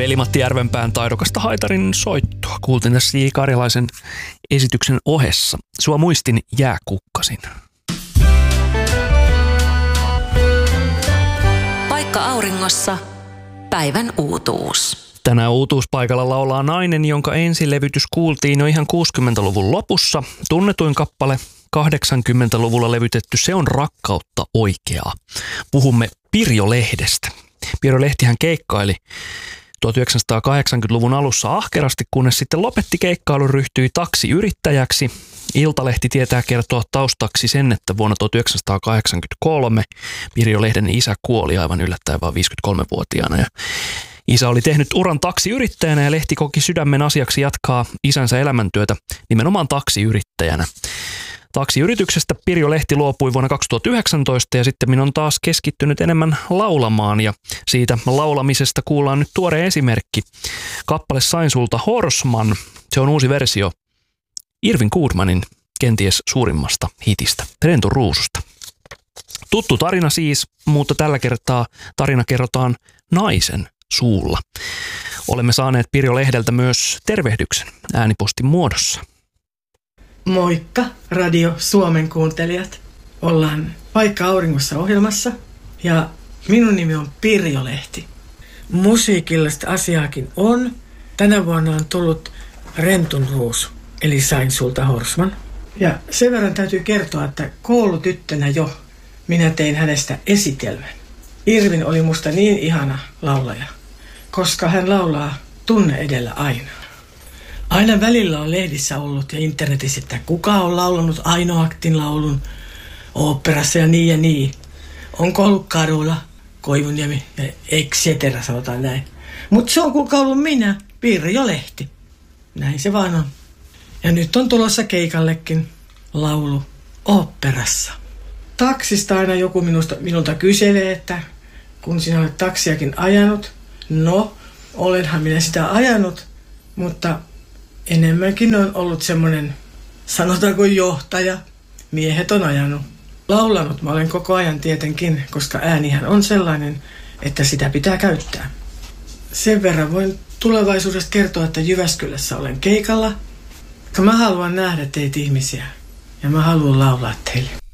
Veli-Matti Järvenpään taidokasta haitarin soittoa kuultiin tässä J. Karjalaisen esityksen ohessa. Sua muistin jääkukkasin. Paikka auringossa. Päivän uutuus. Tänään uutuuspaikalla laulaa nainen, jonka ensilevytys kuultiin jo ihan 60-luvun lopussa. Tunnetuin kappale 80-luvulla levytetty Se on rakkautta oikeaa. Puhumme Pirjo Lehdestä. Pirjo Lehtihän keikkaili 1980-luvun alussa ahkerasti, kunnes sitten lopetti keikkailun, ryhtyi taksiyrittäjäksi. Iltalehti tietää kertoa taustaksi sen, että vuonna 1983 Pirjo Lehden isä kuoli aivan yllättäen vain 53-vuotiaana. Ja isä oli tehnyt uran taksiyrittäjänä ja Lehti koki sydämen asiaksi jatkaa isänsä elämäntyötä nimenomaan taksiyrittäjänä. Taksiyrityksestä Pirjo Lehti luopui vuonna 2019 ja sitten on taas keskittynyt enemmän laulamaan ja siitä laulamisesta kuullaan nyt tuore esimerkki. Kappale Sain sulta Horsman, se on uusi versio Irvin Goodmanin kenties suurimmasta hitistä, Rentun ruususta. Tuttu tarina siis, mutta tällä kertaa tarina kerrotaan naisen suulla. Olemme saaneet Pirjo Lehdeltä myös tervehdyksen äänipostin muodossa. Moikka Radio Suomen kuuntelijat. Ollaan Paikka auringossa -ohjelmassa ja minun nimi on Pirjo Lehti. Musiikillista asiaakin on. Tänä vuonna on tullut Rentun ruusu, eli Sain sulta Horsman. Ja sen verran täytyy kertoa, että koulutyttönä jo minä tein hänestä esitelmän. Irvin oli musta niin ihana laulaja, koska hän laulaa tunne edellä aina. Aina välillä on lehdissä ollut ja internetissä, että kuka on laulanut Aino Aktin laulun oopperassa ja niin ja niin. Onko ollut Karula, Koivuniemi ja et cetera, sanotaan näin. Mutta se on kuulkaa ollut minä, Pirjo Lehti. Näin se vaan on. Ja nyt on tulossa keikallekin laulu oopperassa. Taksista aina joku minulta kyselee, että kun sinä olet taksiakin ajanut. No, olenhan minä sitä ajanut, mutta enemmänkin on ollut semmoinen, sanotaanko johtaja, miehet on ajanut. Laulanut mä olen koko ajan tietenkin, koska äänihän on sellainen, että sitä pitää käyttää. Sen verran voin tulevaisuudesta kertoa, että Jyväskylässä olen keikalla. Mä haluan nähdä teitä ihmisiä ja mä haluan laulaa teille.